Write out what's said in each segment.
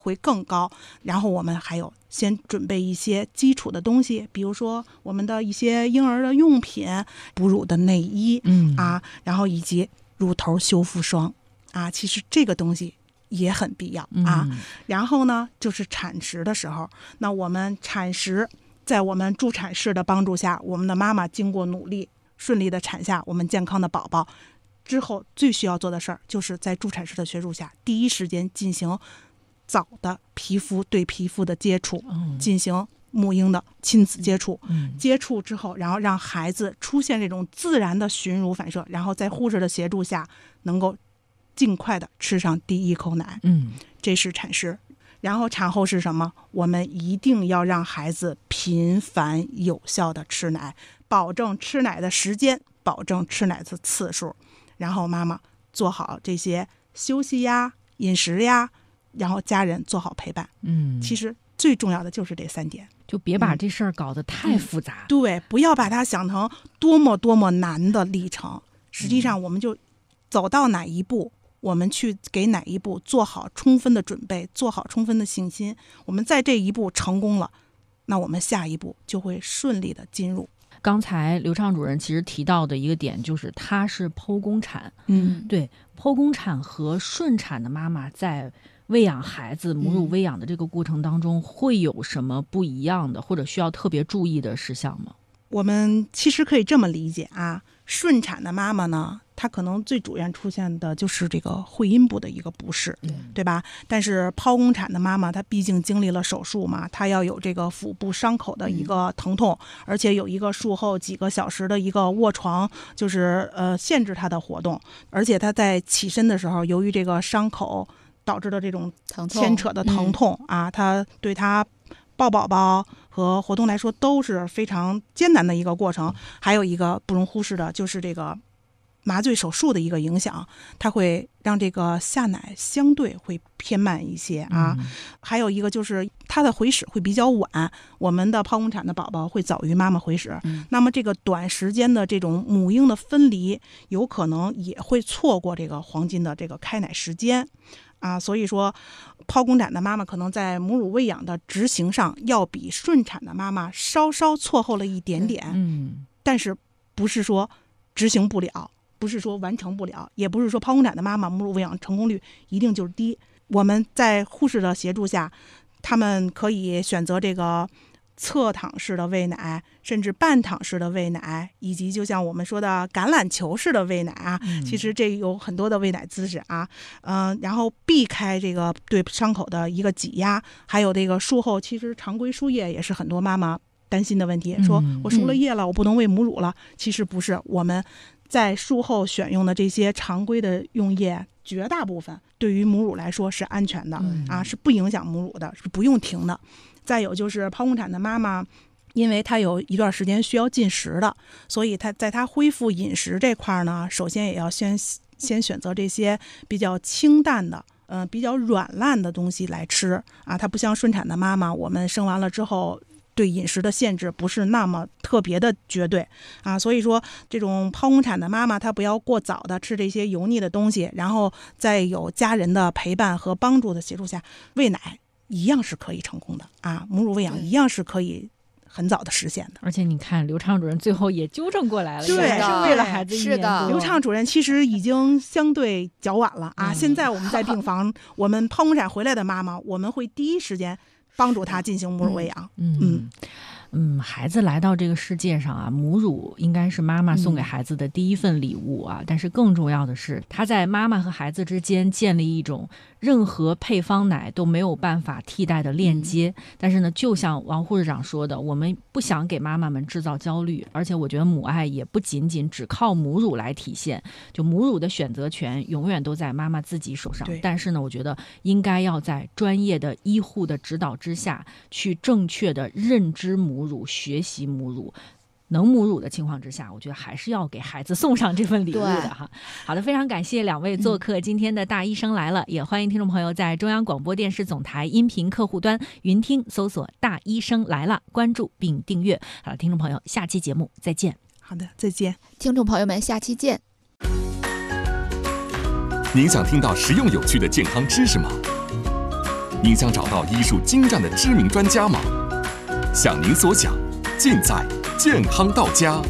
会更高。然后我们还有先准备一些基础的东西，比如说我们的一些婴儿的用品、哺乳的内衣然后以及乳头修复霜其实这个东西也很必要然后呢，就是产时的时候，那我们产时在我们助产士的帮助下，我们的妈妈经过努力顺利的产下我们健康的宝宝之后，最需要做的事儿就是在助产士的协助下，第一时间进行早的皮肤对皮肤的接触，进行母婴的亲子接触，接触之后，然后让孩子出现这种自然的寻乳反射，然后在护士的协助下能够尽快的吃上第一口奶，这是产时。然后产后是什么？我们一定要让孩子频繁有效的吃奶，保证吃奶的时间，保证吃奶的次数，然后妈妈做好这些休息呀、饮食呀，然后家人做好陪伴。其实最重要的就是这3点， 就别把这事儿搞得太复杂。 对，不要把它想成多么多么难的历程。实际上，我们就走到哪一步，我们去给哪一步做好充分的准备，做好充分的信心。我们在这一步成功了，那我们下一步就会顺利的进入。 刚才刘畅主任其实提到的一个点就是它是剖宫产，对，剖宫产和顺产的妈妈在喂养孩子母乳喂养的这个过程当中会有什么不一样的或者需要特别注意的事项吗？ 我们其实可以这么理解顺产的妈妈呢，她可能最主要出现的就是这个会阴部的一个不适，对吧？但是剖宫产的妈妈，她毕竟经历了手术嘛，她要有这个腹部伤口的一个疼痛，而且有一个术后几个小时的一个卧床，就是限制她的活动，而且她在起身的时候，由于这个伤口导致的这种牵扯的疼痛她对她抱宝宝和活动来说都是非常艰难的一个过程。还有一个不容忽视的就是这个麻醉手术的一个影响，它会让这个下奶相对会偏慢一些还有一个就是它的回始会比较晚，我们的剖宫产的宝宝会早于妈妈回始，那么这个短时间的这种母婴的分离，有可能也会错过这个黄金的这个开奶时间所以说剖宫产的妈妈可能在母乳喂养的执行上要比顺产的妈妈稍稍错后了一点点，但是不是说执行不了，不是说完成不了，也不是说剖宫产的妈妈母乳喂养成功率一定就是低。我们在护士的协助下，他们可以选择这个侧躺式的喂奶，甚至半躺式的喂奶，以及就像我们说的橄榄球式的喂奶其实这有很多的喂奶姿势然后避开这个对伤口的一个挤压，还有这个术后其实常规输液也是很多妈妈担心的问题，说我输了液了，我不能喂母乳了。其实不是，我们在术后选用的这些常规的用液，绝大部分对于母乳来说是安全的是不影响母乳的，是不用停的。再有就是剖宫产的妈妈，因为她有一段时间需要进食的，所以她在她恢复饮食这块呢，首先也要先选择这些比较清淡的比较软烂的东西来吃它不像顺产的妈妈，我们生完了之后对饮食的限制不是那么特别的绝对所以说这种剖宫产的妈妈她不要过早的吃这些油腻的东西，然后在有家人的陪伴和帮助的协助下，喂奶一样是可以成功的母乳喂养一样是可以很早的实现的。 而且你看刘畅主任最后也纠正过来了， 对， 是为了孩子1年多。 刘畅主任其实已经相对较晚了现在我们在病房我们剖宫产回来的妈妈，我们会第一时间帮助她进行母乳喂养孩子来到这个世界上母乳应该是妈妈送给孩子的第一份礼物但是更重要的是，他在妈妈和孩子之间建立一种任何配方奶都没有办法替代的链接。但是呢，就像王护士长说的，我们不想给妈妈们制造焦虑，而且我觉得母爱也不仅仅只靠母乳来体现，就母乳的选择权永远都在妈妈自己手上。但是呢，我觉得应该要在专业的医护的指导之下，去正确的认知母乳，学习母乳。能母乳的情况之下，我觉得还是要给孩子送上这份礼物的哈。好的，非常感谢2位做客今天的大医生来了，也欢迎听众朋友在中央广播电视总台音频客户端云听搜索大医生来了，关注并订阅。好了，听众朋友，下期节目再见。 好的，再见。 听众朋友们，下期见。 您想听到实用有趣的健康知识吗？ 您想找到医术精湛的知名专家吗？想您所想，尽在健康到家。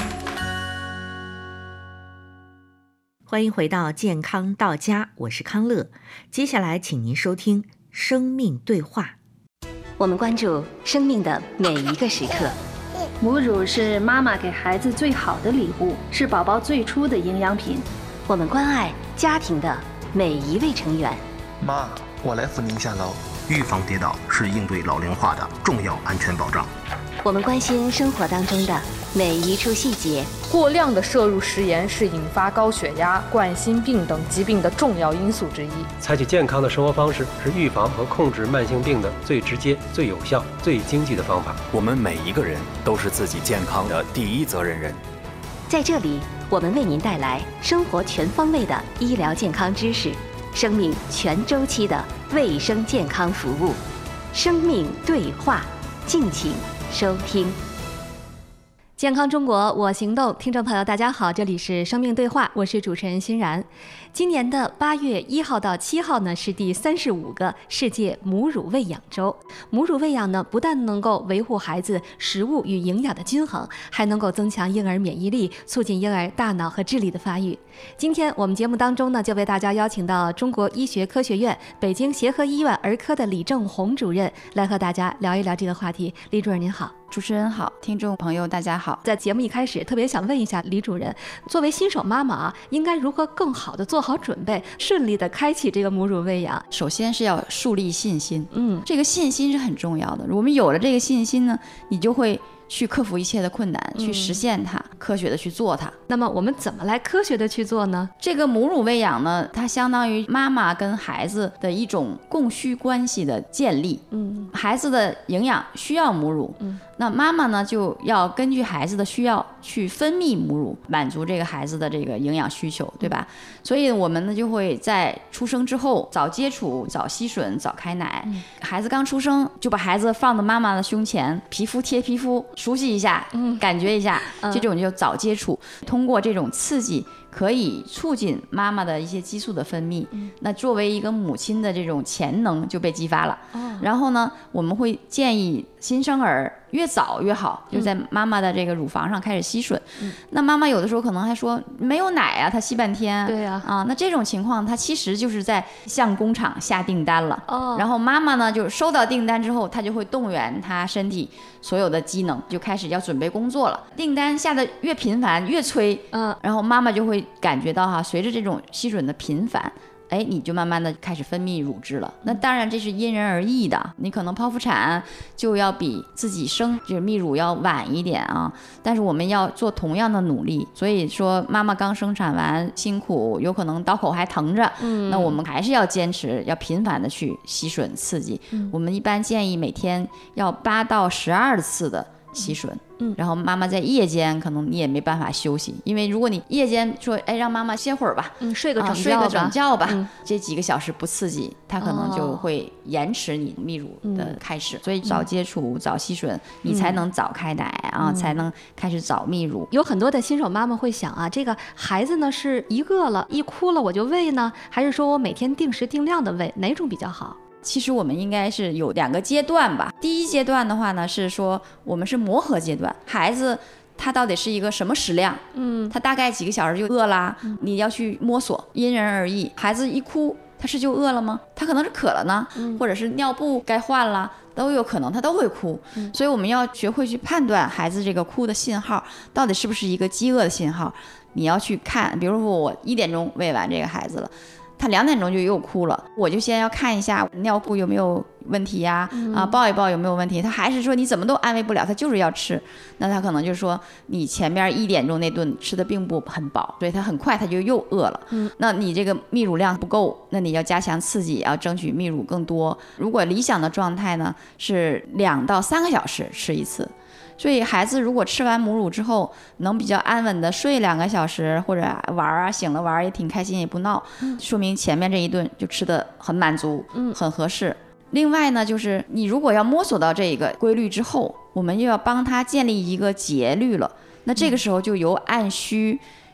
欢迎回到健康到家，我是康乐。接下来请您收听生命对话。 我们关注生命的每一个时刻。 母乳是妈妈给孩子最好的礼物，是宝宝最初的营养品。 我们关爱家庭的每一位成员。 妈，我来扶您下楼。预防跌倒是应对老龄化的重要安全保障。 我们关心生活当中的每一处细节。 过量的摄入食盐是引发高血压、冠心病等疾病的重要因素之一。 采取健康的生活方式是预防和控制慢性病的最直接、最有效、最经济的方法。 我们每一个人都是自己健康的第一责任人。 在这里，我们为您带来生活全方位的医疗健康知识，生命全周期的卫生健康服务。生命对话，敬请收听。健康中国我行动，听众朋友大家好，这里是生命对话，我是主持人欣然。今年的8月1号到7号呢，是第35个世界母乳喂养周。母乳喂养呢，不但能够维护孩子食物与营养的均衡，还能够增强婴儿免疫力，促进婴儿大脑和智力的发育。今天我们节目当中呢，就为大家邀请到中国医学科学院北京协和医院儿科的李正红主任来和大家聊一聊这个话题。李主任您好。 主持人好，听众朋友大家好。 在节目一开始，特别想问一下李主任，作为新手妈妈啊，应该如何更好的做好准备，顺利的开启这个母乳喂养？ 首先是要树立信心，这个信心是很重要的。我们有了这个信心呢，你就会去克服一切的困难，去实现它，科学的去做它。 那么我们怎么来科学的去做呢？ 这个母乳喂养呢，它相当于妈妈跟孩子的一种供需关系的建立。孩子的营养需要母乳，那妈妈呢就要根据孩子的需要去分泌母乳，满足这个孩子的这个营养需求，对吧？所以我们呢就会在出生之后早接触、早吸吮、早开奶。孩子刚出生就把孩子放到妈妈的胸前，皮肤贴皮肤，熟悉一下，感觉一下，这种就早接触。通过这种刺激，可以促进妈妈的一些激素的分泌，那作为一个母亲的这种潜能就被激发了。然后呢，我们会建议新生儿越早越好，就在妈妈的这个乳房上开始吸吮。那妈妈有的时候可能还说没有奶啊，她吸半天。 对呀， 那这种情况，她其实就是在向工厂下订单了。然后妈妈呢，就收到订单之后，她就会动员她身体所有的机能，就开始要准备工作了。订单下的越频繁，越催，然后妈妈就会感觉到随着这种吸吮的频繁，你就慢慢的开始分泌乳汁了。那当然这是因人而异的，你可能剖腹产就要比自己生就是泌乳要晚一点啊，但是我们要做同样的努力。所以说妈妈刚生产完辛苦，有可能刀口还疼着，那我们还是要坚持，要频繁的去吸吮刺激。我们一般建议每天要8到12次的吸吮。然后妈妈在夜间可能你也没办法休息，因为如果你夜间说让妈妈歇会儿吧， 睡个整觉吧，这几个小时不刺激，它可能就会延迟你泌乳的开始。所以早接触、早吸吮，你才能早开奶才能开始早泌乳。 有很多的新手妈妈会想啊，这个孩子呢是一饿了一哭了我就喂呢，还是说我每天定时定量的喂，哪种比较好？ 其实我们应该是有2个阶段吧。第一阶段的话呢，是说我们是磨合阶段，孩子他到底是一个什么食量，他大概几个小时就饿啦，你要去摸索，因人而异。孩子一哭，他是就饿了吗？他可能是渴了呢，或者是尿布该换了，都有可能，他都会哭。所以我们要学会去判断孩子这个哭的信号到底是不是一个饥饿的信号。你要去看，比如说我1点钟喂完这个孩子了，他2点钟就又哭了，我就先要看一下尿布有没有问题呀，抱一抱有没有问题。他还是说你怎么都安慰不了，他就是要吃，那他可能就说你前面1点钟那顿吃的并不很饱，所以他很快他就又饿了。那你这个泌乳量不够，那你要加强刺激，要争取泌乳更多。如果理想的状态呢是2到3个小时吃一次。所以孩子如果吃完母乳之后能比较安稳的睡2个小时，或者玩醒了玩也挺开心也不闹，说明前面这一顿就吃得很满足，很合适。另外呢，就是你如果要摸索到这个规律之后，我们又要帮他建立一个节律了。那这个时候就由按需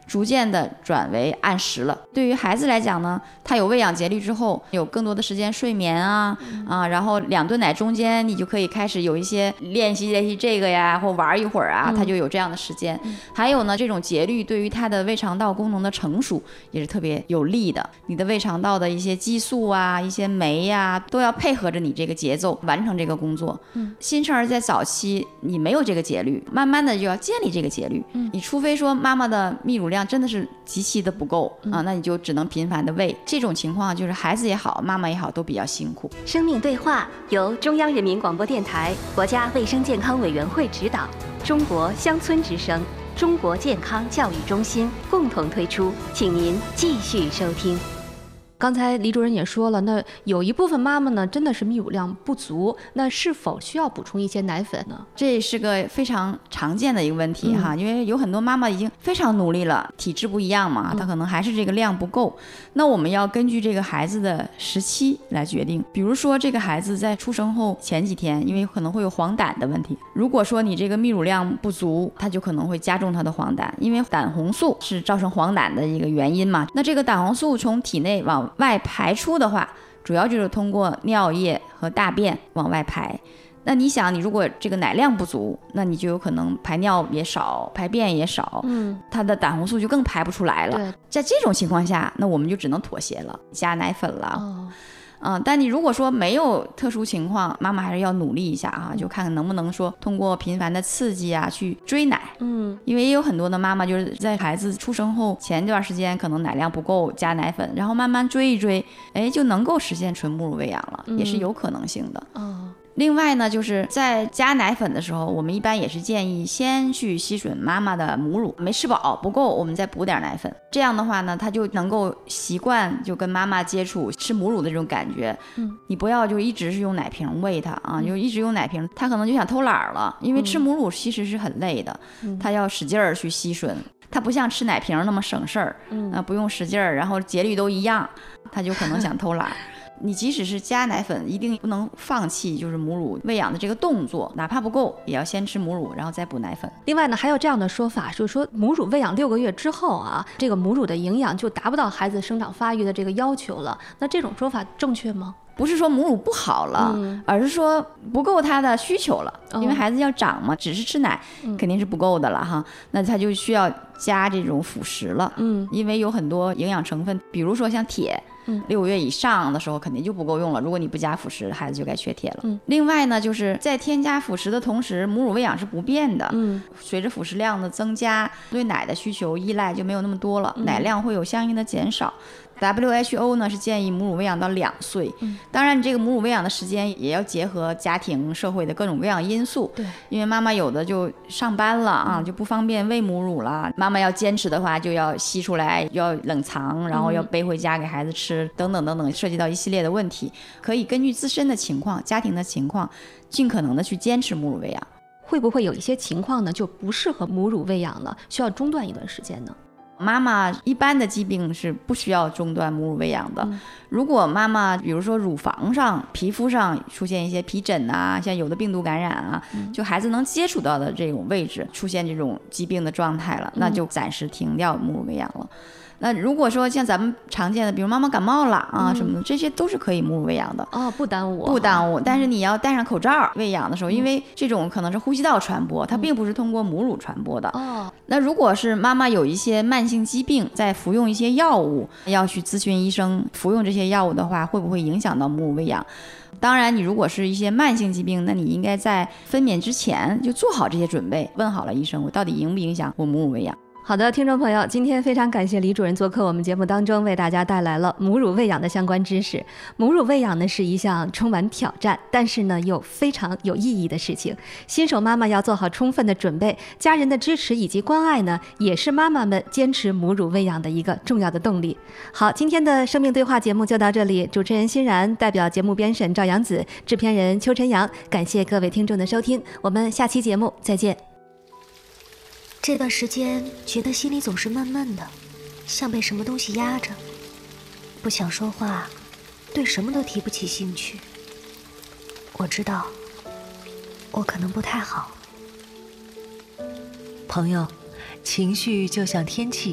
逐渐的转为按时了。对于孩子来讲呢，他有喂养节律之后，有更多的时间睡眠然后2顿奶中间你就可以开始有一些练习这个呀，或玩一会儿啊，他就有这样的时间。还有呢，这种节律对于他的胃肠道功能的成熟也是特别有利的。你的胃肠道的一些激素啊、一些酶呀，都要配合着你这个节奏完成这个工作。新生儿在早期你没有这个节律，慢慢的就要建立这个节律。你除非说妈妈的泌乳量真的是极其的不够那你就只能频繁的喂。这种情况就是孩子也好，妈妈也好都比较辛苦。 生命对话由中央人民广播电台国家卫生健康委员会指导，中国乡村之声、中国健康教育中心共同推出，请您继续收听。 刚才李主任也说了，那有一部分妈妈呢真的是泌乳量不足，那是否需要补充一些奶粉呢？ 这是个非常常见的一个问题因为有很多妈妈已经非常努力了，体质不一样嘛，她可能还是这个量不够。那我们要根据这个孩子的时期来决定。比如说这个孩子在出生后前几天，因为可能会有黄疸的问题，如果说你这个泌乳量不足，它就可能会加重他的黄疸，因为胆红素是造成黄疸的一个原因嘛。那这个胆红素从体内往外排出的话，主要就是通过尿液和大便往外排。那你想，你如果这个奶量不足，那你就有可能排尿也少，排便也少，它的胆红素就更排不出来了。在这种情况下，那我们就只能妥协了，加奶粉了。但你如果说没有特殊情况，妈妈还是要努力一下就看看能不能说通过频繁的刺激去追奶。因为也有很多的妈妈就是在孩子出生后前段时间可能奶量不够，加奶粉，然后慢慢追一追，就能够实现纯母乳喂养了，也是有可能性的。另外呢，就是在加奶粉的时候，我们一般也是建议先去吸吮妈妈的母乳，没吃饱不够，我们再补点奶粉。这样的话呢，他就能够习惯就跟妈妈接触吃母乳的这种感觉。你不要就一直是用奶瓶喂他就一直用奶瓶，他可能就想偷懒了，因为吃母乳其实是很累的，他要使劲儿去吸吮。它不像吃奶瓶那么省事儿，不用使劲儿，然后节律都一样，他就可能想偷懒。你即使是加奶粉，一定不能放弃就是母乳喂养的这个动作，哪怕不够也要先吃母乳，然后再补奶粉。 另外呢，还有这样的说法，就是说母乳喂养6个月之后这个母乳的营养就达不到孩子生长发育的这个要求了。那这种说法正确吗？ 不是说母乳不好了，而是说不够他的需求了，因为孩子要长嘛，只是吃奶肯定是不够的了那他就需要加这种辅食了。因为有很多营养成分，比如说像铁，6个月以上的时候肯定就不够用了，如果你不加辅食，孩子就该缺铁了。另外呢，就是在添加辅食的同时，母乳喂养是不变的。随着辅食量的增加，对奶的需求依赖就没有那么多了，奶量会有相应的减少。WHO 呢是建议母乳喂养到2岁，当然你这个母乳喂养的时间也要结合家庭社会的各种喂养因素。因为妈妈有的就上班了就不方便喂母乳了，妈妈要坚持的话就要吸出来，要冷藏，然后要背回家给孩子吃，等等等等，涉及到一系列的问题。可以根据自身的情况、家庭的情况，尽可能的去坚持母乳喂养。 会不会有一些情况呢就不适合母乳喂养了，需要中断一段时间呢？ 妈妈一般的疾病是不需要中断母乳喂养的。如果妈妈比如说乳房上、皮肤上出现一些皮疹像有的病毒感染就孩子能接触到的这种位置出现这种疾病的状态了，那就暂时停掉母乳喂养了。那如果说像咱们常见的，比如妈妈感冒了什么的，这些都是可以母乳喂养的不耽误， 不耽误。但是你要戴上口罩喂养的时候，因为这种可能是呼吸道传播，它并不是通过母乳传播的。那如果是妈妈有一些慢性疾病，在服用一些药物，要去咨询医生，服用这些药物的话，会不会影响到母乳喂养？当然，你如果是一些慢性疾病，那你应该在分娩之前就做好这些准备，问好了医生，我到底影不影响我母乳喂养。 好的，听众朋友，今天非常感谢李主任做客我们节目当中，为大家带来了母乳喂养的相关知识。母乳喂养呢是一项充满挑战，但是呢又非常有意义的事情。新手妈妈要做好充分的准备，家人的支持以及关爱呢，也是妈妈们坚持母乳喂养的一个重要的动力。好，今天的生命对话节目就到这里，主持人欣然，代表节目编审赵阳子，制片人邱晨阳，感谢各位听众的收听，我们下期节目再见。 这段时间觉得心里总是闷闷的，像被什么东西压着，不想说话，对什么都提不起兴趣。我知道我可能不太好。 朋友，情绪就像天气，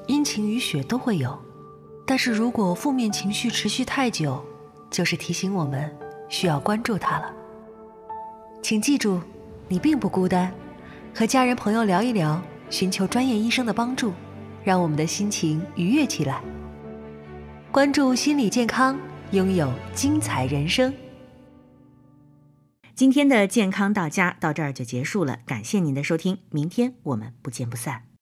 阴晴雨雪都会有，但是如果负面情绪持续太久，就是提醒我们需要关注它了。请记住，你并不孤单，和家人朋友聊一聊，寻求专业医生的帮助，让我们的心情愉悦起来。关注心理健康，拥有精彩人生。 今天的健康到家到这儿就结束了，感谢您的收听，明天我们不见不散。